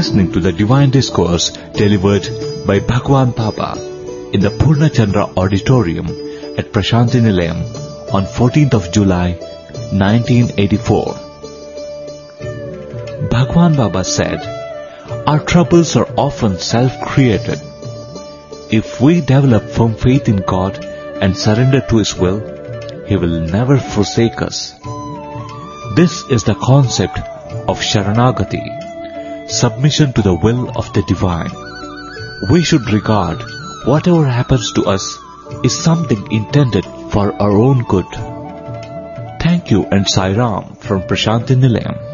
listening to the Divine Discourse delivered by Bhagwan Baba in the Purnachandra Auditorium at Prashanti Nilayam on 14th of July, 1984. Bhagwan Baba said, "Our troubles are often self-created. If we develop firm faith in God and surrender to His will, He will never forsake us." This is the concept of Sharanagati, submission to the will of the Divine. We should regard whatever happens to us is something intended for our own good. Thank you and Sai Ram from Prashanti Nilayam.